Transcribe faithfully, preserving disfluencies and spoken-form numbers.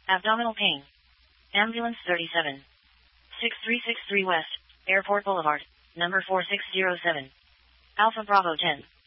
Abdominal pain. Ambulance thirty-seven. six three six three West, Airport Boulevard, number four six zero seven. Alpha Bravo ten.